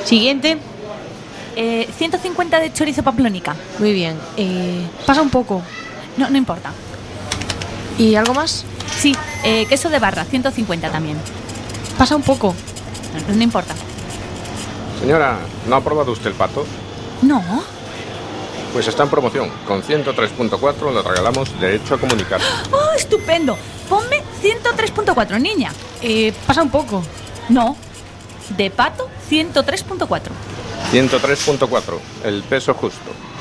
Siguiente. 150 de chorizo pamplónica. Muy bien. Pasa un poco. No importa. ¿Y algo más? Sí, queso de barra, 150 también. Pasa un poco. No importa. Señora, ¿no ha probado usted el pato? No. Pues está en promoción. Con 103.4 le regalamos derecho a comunicar. ¡Oh, estupendo! Ponme 103.4, niña. Pasa un poco. No. De pato, 103.4. 103.4, el peso justo.